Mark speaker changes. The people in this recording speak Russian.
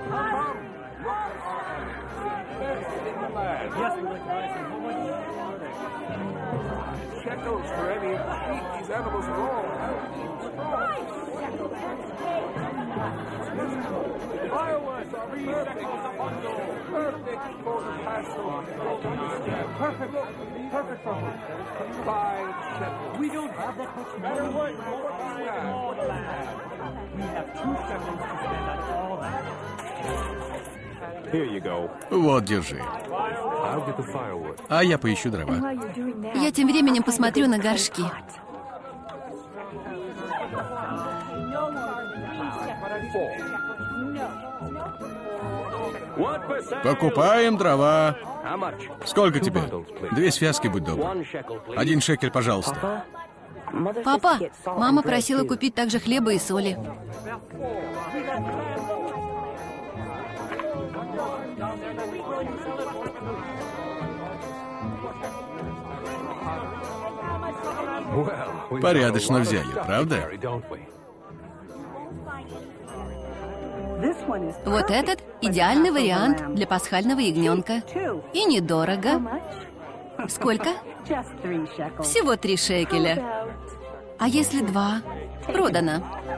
Speaker 1: Вот, держи. А я поищу дрова.
Speaker 2: Я тем временем посмотрю на горшки.
Speaker 1: Покупаем дрова. Сколько тебе? 2 связки, будь добр. 1 шекель, пожалуйста.
Speaker 2: Папа, мама просила купить также хлеба и соли.
Speaker 1: Порядочно взяли, правда?
Speaker 2: Вот этот идеальный вариант для пасхального ягненка. И недорого. Сколько? Всего 3 шекеля. А если 2? Продано.